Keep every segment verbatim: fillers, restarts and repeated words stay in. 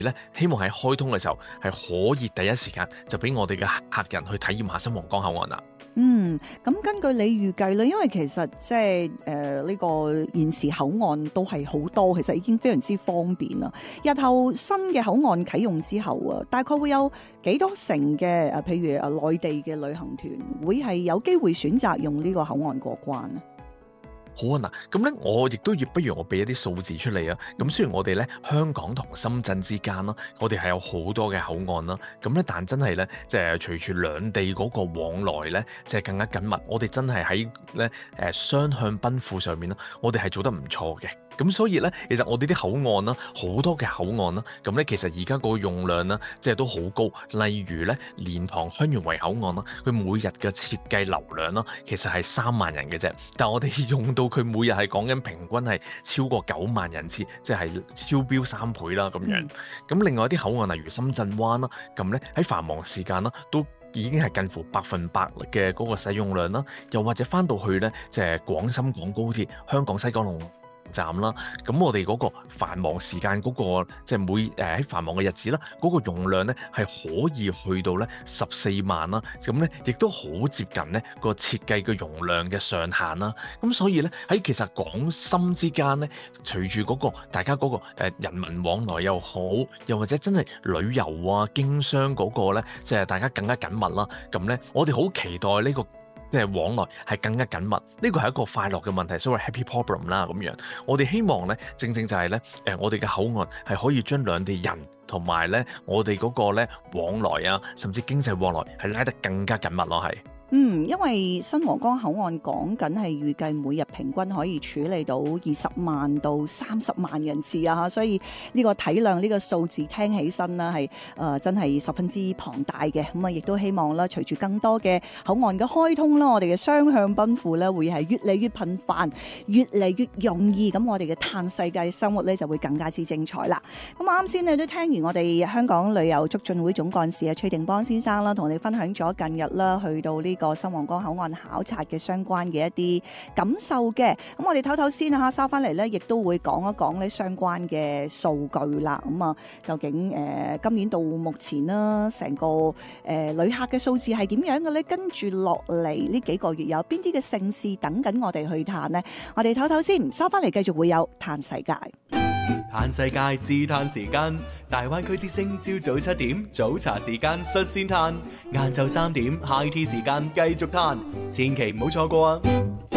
咧希望喺開通嘅時候係可以第一時間就俾我哋嘅客人去體驗下新皇崗口岸啦。 嗯，咁根據你預計咧，因為其實即係誒呢個現時口岸都係好多，其實已經非常之方便啦。日後新嘅口岸啟用之後啊，大概會有幾多成嘅誒，譬如誒內地嘅旅行團會係有機會選擇用呢個口岸過關呢？ 好啊，嗱，咁咧我亦都要，不如我俾一啲數字出嚟啊。咁雖然我哋咧香港同深圳之間啦，我哋係有好多嘅口岸啦，咁咧但真係咧，即係隨住兩地嗰個往來咧，即係更加緊密，我哋真係喺咧誒雙向奔赴上面啦，我哋係做得唔錯嘅。咁所以咧，其實我哋啲口岸啦，好多嘅口岸啦，咁咧其實而家個用量啦，即係都好高。例如咧，蓮塘香園圍口岸啦，佢每日嘅設計流量啦，其實係三萬人嘅啫，但係我哋用到佢每日係講緊平均係超過九萬人次，即係超標三倍啦咁樣。咁、嗯、另外一啲口岸例如深圳灣啦，咁咧喺繁忙時間啦都已經係近乎百分百嘅嗰個使用量啦。又或者翻到去咧，即係廣深港高鐵香港西九龍站啦，咁我哋嗰個繁忙時間嗰、嗰個即係每誒喺繁忙嘅日子啦，嗰、嗰個容量咧係可以去到咧十四萬啦，咁咧亦都好接近咧個設計嘅容量嘅上限啦。咁所以咧喺其實港深之間咧，隨住嗰個大家嗰個誒人民往來又好，又或者真係旅遊啊經商嗰個咧，即係大家更加緊密啦。咁咧我哋好期待呢、呢個。即係往來係更加緊密，呢個係一個快樂嘅問題，所謂 happy problem 啦咁樣。我哋希望咧，正正就係咧，誒我哋嘅口岸係可以將兩地人同埋咧我哋嗰個咧往來啊，甚至經濟往來係拉得更加緊密咯，係。 嗯，因為新皇崗口岸講緊係預計每日平均可以處理到二十萬到三十萬人次啊，所以呢個體量呢個數字聽起身啦係誒真係十分之龐大嘅。咁啊，亦都希望啦，隨住更多嘅口岸嘅開通啦，我哋嘅雙向奔赴咧會係越嚟越頻繁，越嚟越容易。咁我哋嘅嘆世界生活咧就會更加之精彩啦。咁啱先你都聽完我哋香港旅遊促進會總幹事啊崔定邦先生啦，同我哋分享咗近日啦去到呢個新皇崗口岸考察嘅相關嘅一啲感受嘅。咁我哋唞唞先啊，收翻嚟咧，亦都會講一講呢相關嘅數據啦。咁啊，究竟誒、呃、今年到目前啦，成個誒、呃、旅客嘅數字係點樣嘅咧？跟住落嚟呢幾個月有邊啲嘅盛事等緊我哋去嘆呢？我哋唞唞先，收翻嚟繼續會有嘆世界。 嘆世界自嘆時間，大灣區之聲朝早七點早茶時間率先嘆，晏晝三點 high tea 時間繼續嘆，千祈唔好錯過啊！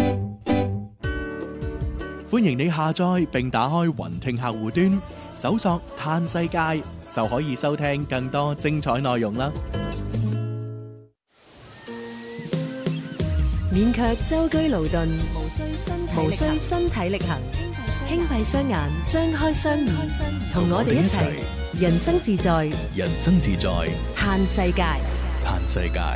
歡迎你下載並打開雲聽客戶端，搜索嘆世界就可以收聽更多精彩內容啦！ 勉強舟車勞頓，無需身體無需身體力行，輕閉雙眼，張開雙耳，同我哋一齊人生自在， 人生自在， 嘆世界， 嘆世界。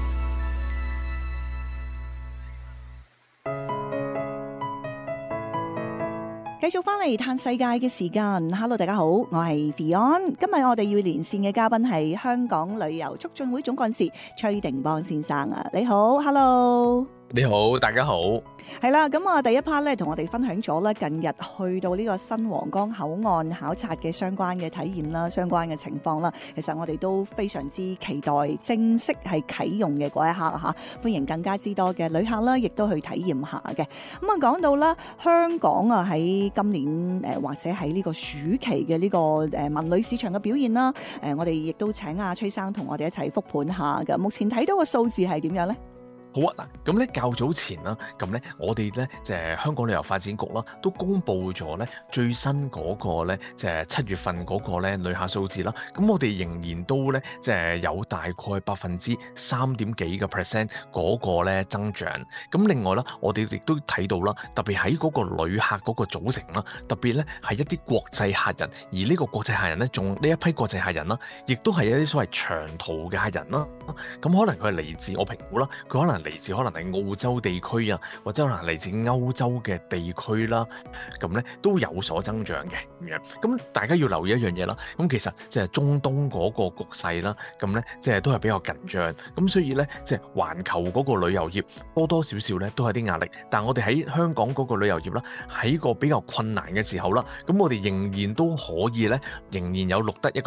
繼續翻嚟嘆世界嘅時間 ，Hello 大家好，我係 Fion， 今日我哋要連線嘅嘉賓係香港旅遊促進會總幹事崔定邦先生啊，你好 ，Hello。 你好，大家好。 係啦，咁啊，第一 part 咧，同我哋分享咗咧近日去到呢個新皇崗口岸考察嘅相關嘅體驗啦，相關嘅情況啦。其實我哋都非常之期待正式係啟用嘅嗰一刻吓，歡迎更加之多嘅旅客啦，亦都去體驗下嘅。咁啊，講到啦，香港啊喺今年誒或者喺呢個暑期嘅呢個誒文旅市場嘅表現啦，誒我哋亦都請阿崔生同我哋一齊復盤下嘅。目前睇到個數字係點樣咧？ 好啊，嗱，咁咧較早前啦，咁咧我哋咧就係香港旅遊發展局啦，都公布咗咧最新嗰個咧就係七月份嗰個咧旅客數字啦。咁我哋仍然都咧即係有大概百分之三點幾嘅 percent 嗰個咧增長。咁另外啦，我哋亦都睇到啦，特別喺嗰個旅客嗰個組成啦，特別咧係一啲國際客人，而呢個國際客人咧，仲呢一批國際客人啦，亦都係一啲所謂長途嘅客人啦。咁可能佢係嚟自我評估啦，佢可能嚟自可能係澳洲地區啊，或者可能嚟自歐洲嘅地區啦，咁咧都有所增長嘅咁樣。咁大家要留意一樣嘢啦，咁其實即係中東嗰個局勢啦，咁咧即係都係比較緊張，咁所以咧即係環球嗰個旅遊業多多少少咧都係啲壓力。但係我哋喺香港嗰個旅遊業啦，喺個比較困難嘅時候啦，咁我哋仍然都可以咧，仍然有錄得一個